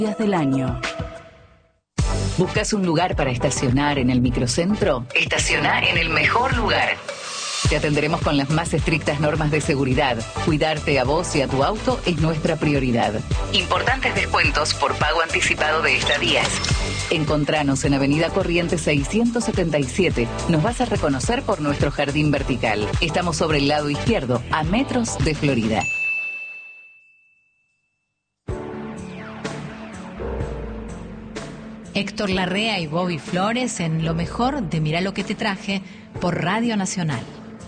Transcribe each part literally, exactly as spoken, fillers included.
días del año. ¿Buscas un lugar para estacionar en el microcentro? Estaciona en el mejor lugar. Te atenderemos con las más estrictas normas de seguridad. Cuidarte a vos y a tu auto es nuestra prioridad. Importantes descuentos por pago anticipado de estadías. Encontranos en Avenida Corrientes seiscientos setenta y siete. Nos vas a reconocer por nuestro jardín vertical. Estamos sobre el lado izquierdo, a metros de Florida. Héctor Larrea y Bobby Flores en Lo Mejor de Mirá lo que te traje por Radio Nacional.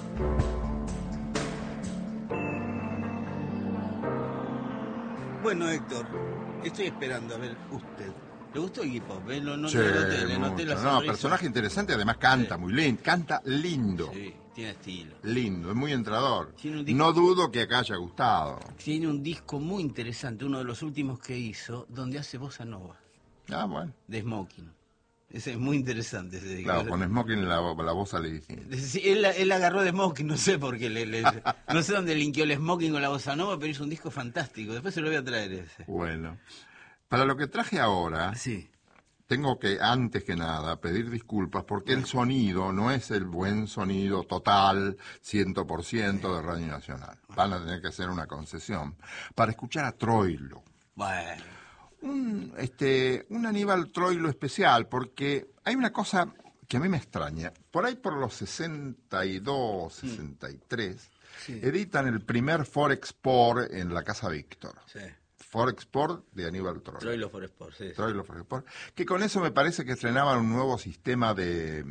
Bueno, Héctor, estoy esperando a ver usted. ¿Le gustó Iggy Pop? ¿Eh? No, no, sí, le noté, le noté la no, personaje interesante, además canta sí. muy lindo, canta lindo. Sí, tiene estilo. Lindo, es muy entrador. Disco, no dudo que acá haya gustado. Tiene un disco muy interesante, uno de los últimos que hizo, donde hace bossa nova. Ah, bueno. De Smoking. Ese es muy interesante ese disco. Claro, con Smoking la, la voz le dice. Sí, él, él agarró de Smoking, no sé por qué. Le, le, no sé dónde linkeó el Smoking con la bossa nova, pero hizo un disco fantástico. Después se lo voy a traer ese. Bueno. Para lo que traje ahora, sí. tengo que, antes que nada, pedir disculpas porque el sonido no es el buen sonido total, cien por ciento de Radio Nacional. Van a tener que hacer una concesión para escuchar a Troilo. Bueno. Un, este, un Aníbal Troilo especial, porque hay una cosa que a mí me extraña. Por ahí por los sesenta y dos, sesenta y tres, sí. editan el primer Forexport en la Casa Víctor. Sí. Forexport de Aníbal Troilo. Troilo Forexport, sí. Troilo Forexport. Que con eso me parece que estrenaban un nuevo sistema de...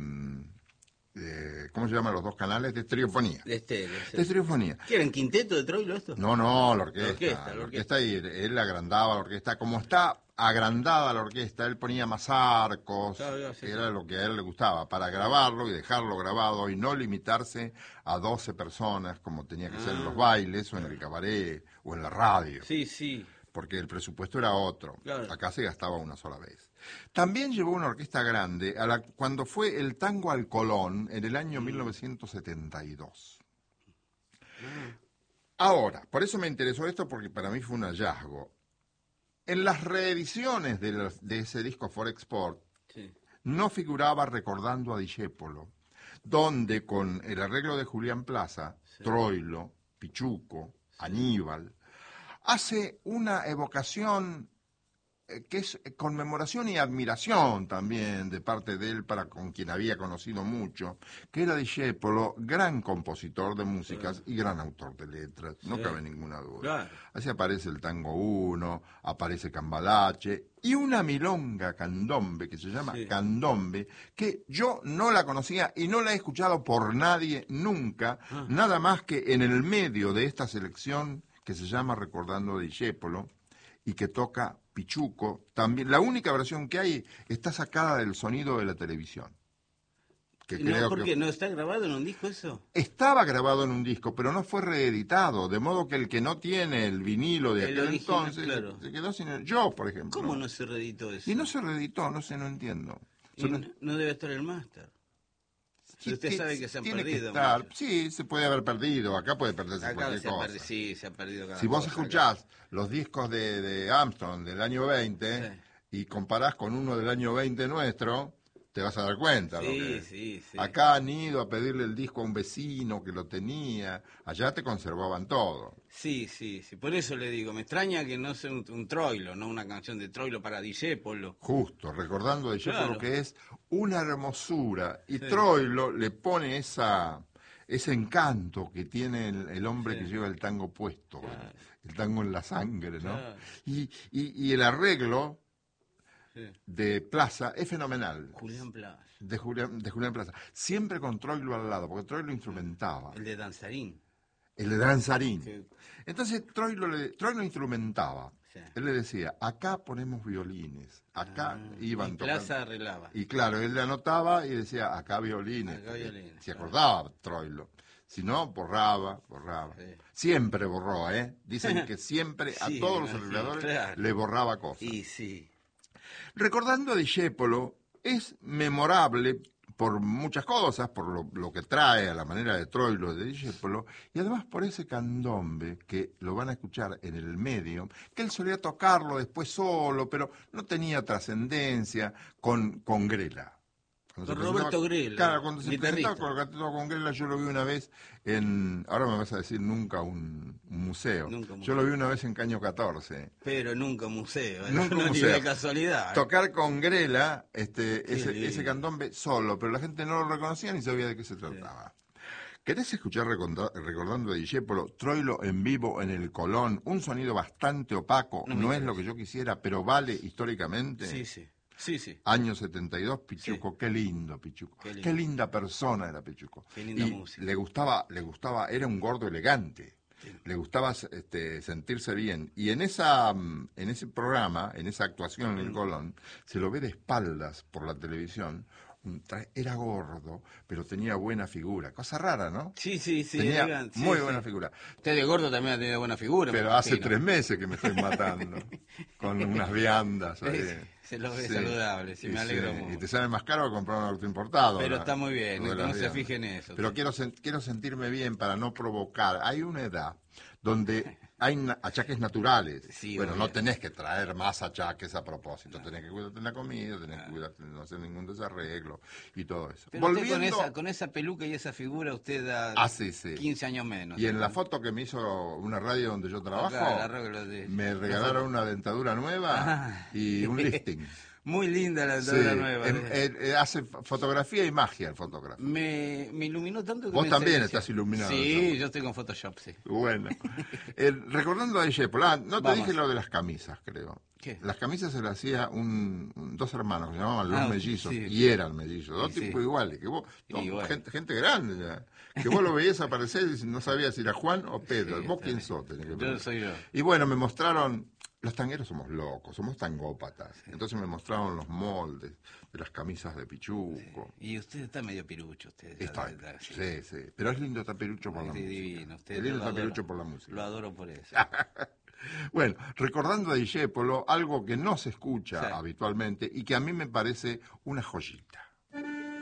de ¿cómo se llaman los dos canales? De estereofonía. De estéreo. Sí. De estereofonía. ¿Qué era, en quinteto de Troilo esto? No, no, la orquesta. La orquesta, la la orquesta, y él agrandaba la orquesta. Como está agrandada la orquesta, él ponía más arcos, claro, sí, era sí. lo que a él le gustaba, para grabarlo y dejarlo grabado y no limitarse a doce personas como tenía que ah, ser en los bailes o en el cabaret o en la radio. Sí, sí. Porque el presupuesto era otro. Claro. Acá se gastaba una sola vez. También llevó una orquesta grande a la, cuando fue el tango al Colón en el año mm. mil novecientos setenta y dos. Mm. Ahora, por eso me interesó esto, porque para mí fue un hallazgo. En las reediciones de, los, de ese disco Forexport, sí. no figuraba Recordando a Discépolo, donde con el arreglo de Julián Plaza, sí. Troilo, Pichuco, sí. Aníbal, hace una evocación eh, que es conmemoración y admiración también de parte de él para con quien había conocido mucho, que era Discépolo, gran compositor de músicas sí. y gran autor de letras, sí. no cabe ninguna duda. Claro. Así aparece el Tango uno, aparece Cambalache y una milonga candombe que se llama sí. Candombe, que yo no la conocía y no la he escuchado por nadie nunca, ah. nada más que en el medio de esta selección que se llama Recordando a Discépolo, y que toca Pichuco. También, la única versión que hay está sacada del sonido de la televisión. Que no, creo ¿por que qué? ¿No está grabado en un disco eso? Estaba grabado en un disco, pero no fue reeditado, de modo que el que no tiene el vinilo de el aquel original, entonces claro. se quedó sin el... Yo, por ejemplo. ¿Cómo no se reeditó eso? Y no se reeditó, no sé, no entiendo. Y no, no debe estar el máster. Si usted sabe que se han tiene perdido. Que estar, sí, se puede haber perdido. Acá puede perderse Acá cualquier se cosa. Perdi, sí, se ha perdido cada Si vos cosa, escuchás acá. los discos de, de Armstrong del año veinte sí. y comparás con uno del año veinte nuestro, te vas a dar cuenta. Sí, lo que sí, sí. Acá han ido a pedirle el disco a un vecino que lo tenía. Allá te conservaban todo. Sí, sí, sí. Por eso le digo, me extraña que no sea un, un Troilo, no una canción de Troilo para Discépolo. Justo, recordando a Discépolo, claro. que es una hermosura. Y sí. Troilo le pone esa... ese encanto que tiene el, el hombre sí. que lleva el tango puesto, claro. el, el tango en la sangre, ¿no? Claro. Y, y, y el arreglo sí. de Plaza es fenomenal. Julián Plaza. De Julián, de Julián Plaza. Siempre con Troilo al lado, porque Troilo instrumentaba. El de Danzarín. El de Danzarín. Sí. Entonces Troilo, le, Troilo instrumentaba. Sí. Él le decía, acá ponemos violines, acá ah, iban y Plaza arreglaba. Y claro, él le anotaba y decía, acá violines. Acá violines. Se acordaba Troilo. Si no, borraba, borraba. Sí. Siempre borró, ¿eh? Dicen que siempre sí, a todos los arregladores sí, claro. le borraba cosas. Y sí. Recordando a Discépolo, es memorable por muchas cosas, por lo, lo que trae, a la manera de Troilo, de Discépolo, y además por ese candombe que lo van a escuchar en el medio, que él solía tocarlo después solo, pero no tenía trascendencia con, con Grela. Con Roberto Grela. Claro, cuando se guitarrista. presentaba con el Cuarteto con Grela, yo lo vi una vez en, ahora me vas a decir nunca un, un museo. Nunca un Yo museo. lo vi una vez en Caño catorce. Pero nunca un museo, Nunca un no, ni museo. de casualidad. ¿eh? Tocar con Grela, este, Qué ese, lindo. ese candombe solo, pero la gente no lo reconocía ni sabía de qué se trataba. ¿Querés escuchar reconda- recordando a Discépolo, Troilo en vivo en el Colón? Un sonido bastante opaco, No no, me es lo interesa. que yo quisiera, pero vale históricamente. Sí, sí, sí, sí. Año setenta y dos, Pichuco, qué lindo Pichuco. Qué Qué, lindo. linda persona era Pichuco. Qué linda y música. le gustaba, le gustaba, era un gordo elegante. Le gustaba este, sentirse bien. Y en esa mm, en ese programa, en esa actuación en el Colón, se lo ve de espaldas por la televisión. Un tra- Era gordo, pero tenía buena figura. Cosa rara, ¿no? Sí, sí, sí. Tenía elegante, sí, muy sí. buena figura. Usted de gordo también ha tenido buena figura. Pero me hace imagino. tres meses que me estoy matando. Con unas viandas. ahí. Sí, se lo ve Sí. saludable, sí, Y me alegro sí, mucho. Y te sale más caro que comprar un auto importado. Pero la- está muy bien, lo de no las se viandas. fije en eso. Pero Sí. quiero, sen- quiero sentirme bien para no provocar. Hay una edad donde hay na- achaques naturales. Sí, bueno, obvio. no tenés que traer más achaques a propósito. Tenés que cuidarte en la comida, tenés que cuidarte de no hacer ningún desarreglo y todo eso. Pero usted Volviendo... con esa, con esa peluca y esa figura, usted da Ah, sí, sí. quince años menos. Y en ¿no? la foto que me hizo una radio donde yo trabajo, Acá, el arreglo de- me la regalaron foto. una dentadura nueva Ah. y un lifting. Muy linda la Sí, dentadura nueva. em- eh, eh, hace f- fotografía y magia el fotógrafo. me, me iluminó tanto que Vos me también ensegueció. estás iluminado, Sí, yo. yo estoy con Photoshop, sí. Bueno, Eh, recordando a Discépolo, ah, no te Vamos. dije lo de las camisas, creo. ¿Qué? Las camisas se las hacía un, un- dos hermanos que se llamaban los Ah, mellizos, sí. y eran mellizos, dos Sí, sí. tipos iguales, que vos, Y no, bueno. gente, gente grande ya, que vos lo veías aparecer y no sabías si era Juan o Pedro. Sí, ¿Vos está quién bien. sos? Tenés que Yo preguntar. soy yo. Y bueno, me mostraron, los tangueros somos locos, somos tangópatas, entonces me mostraron los moldes de las camisas de Pichuco. Y usted está medio pirucho, usted. ya, Está, ya, sí. sí, sí, pero es lindo estar Pirucho por la Sí, música. divino. Usted, Es lindo yo lo estar adoro. Pirucho por la música. Lo adoro por eso. Bueno, recordando a Discépolo, algo que no se escucha Sí. habitualmente y que a mí me parece una joyita.